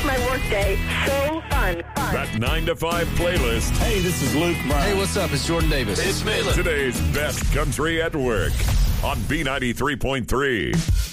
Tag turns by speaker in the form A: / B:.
A: my workday so fun.
B: That 9 to 5 playlist.
C: Hey, this is Luke Bryan.
D: Hey, what's up? It's Jordan Davis.
E: It's Malin.
B: Today's best country at work on B93.3.